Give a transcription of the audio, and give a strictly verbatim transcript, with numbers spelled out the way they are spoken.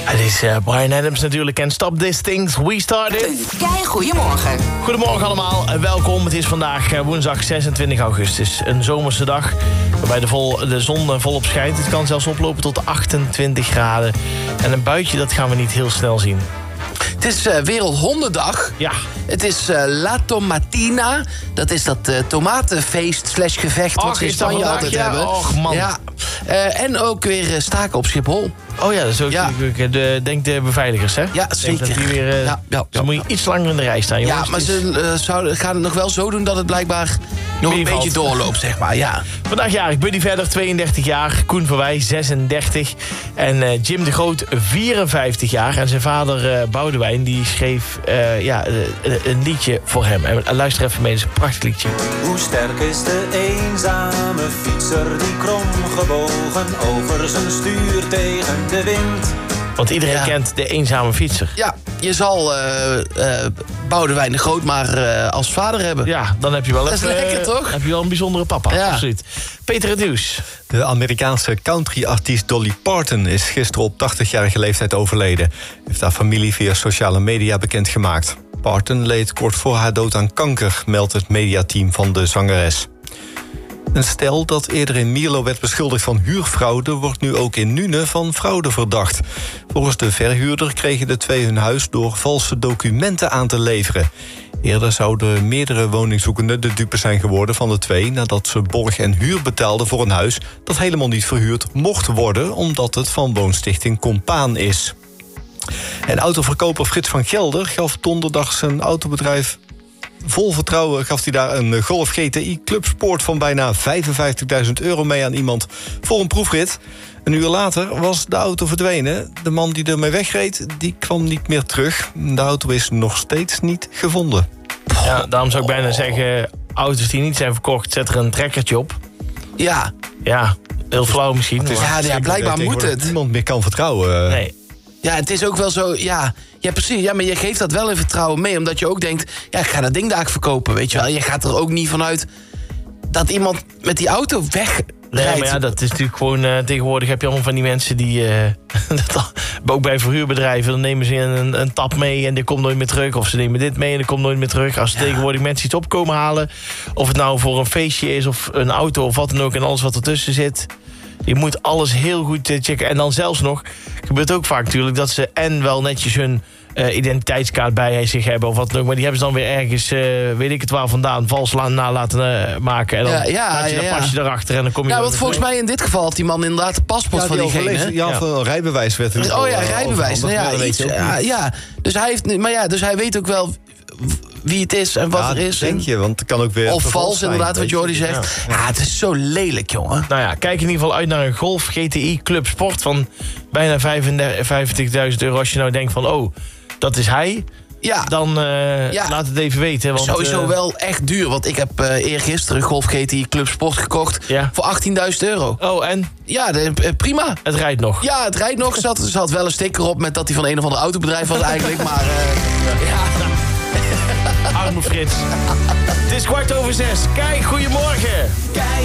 Het is uh, Bryan Adams natuurlijk en Stop These Things, We Started. Kei, goedemorgen. Goedemorgen allemaal en welkom. Het is vandaag uh, woensdag zesentwintig augustus. Een zomerse dag waarbij de, vol, de zon uh, volop schijnt. Het kan zelfs oplopen tot achtentwintig graden. En een buitje, dat gaan we niet heel snel zien. Het is uh, Wereldhondendag. Ja. Het is uh, La Tomatina. Dat is dat uh, tomatenfeest slash gevecht wat Och, ze in is dat Spanje vandaag? altijd Ja, hebben. och, man. Ja. Uh, en ook weer uh, staken op Schiphol. Oh ja, dat is ook Ja. natuurlijk de, denk de beveiligers, hè? Ja, Denk zeker. dat die weer, uh, Ja, ja, dus ja. moet je iets langer in de rij staan, jongens. Ja, maar Het is- ze uh, zouden, gaan het nog wel zo doen dat het blijkbaar nog een Meevalt. beetje doorloopt, zeg maar. Ja. Vandaag jarig Buddy Verder, tweeëndertig jaar. Koen Verwij, zesendertig. En uh, Jim de Groot, vierenvijftig jaar. En zijn vader uh, Boudewijn, die schreef uh, ja, uh, een liedje voor hem. En uh, luister even mee, het is een prachtig liedje. Hoe sterk is de eenzame fietser die kromgebogen over zijn stuur tegen de wind? Want iedereen Ja. kent de eenzame fietser. Ja, je zal uh, uh, Boudewijn de Groot maar uh, als vader hebben. Ja, dan heb je wel Dat is even, lekker, uh, toch? heb je wel een bijzondere papa, Ja. absoluut. Peter het nieuws. De Amerikaanse country-artiest Dolly Parton is gisteren op tachtigjarige leeftijd overleden. Heeft haar familie via sociale media bekendgemaakt. Parton leed kort voor haar dood aan kanker, meldt het mediateam van de zangeres. Een stel dat eerder in Mierlo werd beschuldigd van huurfraude wordt nu ook in Nuenen van fraude verdacht. Volgens de verhuurder kregen de twee hun huis door valse documenten aan te leveren. Eerder zouden meerdere woningzoekenden de dupe zijn geworden van de twee nadat ze borg en huur betaalden voor een huis dat helemaal niet verhuurd mocht worden omdat het van woonstichting Compaan is. En autoverkoper Frits van Gelder gaf donderdag zijn autobedrijf vol vertrouwen gaf hij daar een Golf G T I Club Sport van bijna vijfenvijftigduizend euro mee aan iemand voor een proefrit. Een uur later was de auto verdwenen. De man die ermee wegreed, die kwam niet meer terug. De auto is nog steeds niet gevonden. Ja, daarom zou ik bijna zeggen, auto's die niet zijn verkocht, zet er een trekkertje op. Ja, Ja, heel flauw misschien. maar- ja, ja blijkbaar moet het. Niemand meer kan vertrouwen. Nee. Ja, het is ook wel zo, ja, ja precies. Ja, maar je geeft dat wel in vertrouwen mee, omdat je ook denkt, ja, ik ga dat ding daar verkopen, weet je wel. Je gaat er ook niet vanuit dat iemand met die auto wegrijdt. Nee, maar ja, dat is natuurlijk gewoon... Uh, tegenwoordig heb je allemaal van die mensen die... Uh, dat, ook bij verhuurbedrijven, dan nemen ze een, een tap mee en die komt nooit meer terug. Of ze nemen dit mee en die komt nooit meer terug. Als ze Ja. tegenwoordig mensen iets opkomen halen... of het nou voor een feestje is of een auto of wat dan ook... en alles wat ertussen zit... Je moet alles heel goed uh, checken. En dan zelfs nog, gebeurt ook vaak natuurlijk... dat ze en wel netjes hun uh, identiteitskaart bij zich hebben... of wat dan ook, maar die hebben ze dan weer ergens... Uh, weet ik het waar vandaan, vals la- na laten uh, maken. En dan, Ja, ja, laat je, ja, dan ja. pas je erachter en dan kom je... Ja, dan want weer volgens terug. mij in dit geval had die man inderdaad het paspoort van diegene. Ja, Ja. van een rijbewijs werd er Oh ja, uh, rijbewijs. Nou overhandigd. ja, dat weet iets, je ook ja, niet. ja. Dus hij heeft, nu- maar ja, dus hij weet ook wel wie het is en wat Ja, er is. denk en- je, want het kan ook weer Of vervals vals, zijn, inderdaad, wat weet je. Jordi zegt. Ja. het is zo lelijk, jongen. Nou ja, kijk in ieder geval uit naar een Golf G T I Club Sport... van bijna vijfenvijftigduizend euro. Als je nou denkt van, oh, dat is hij... Ja, dan uh, Ja. laat het even weten. Want, sowieso uh, wel echt duur. Want ik heb uh, eergisteren een Golf G T I Club Sport gekocht Ja. voor achttienduizend euro. Oh, en? Ja, de, uh, prima. Het rijdt nog. Ja, het rijdt nog. Er zat, er zat wel een sticker op met dat hij van een of ander autobedrijf was eigenlijk. Maar uh, ja, Arme Frits. Het is kwart over zes. Kijk, goedemorgen. Kei,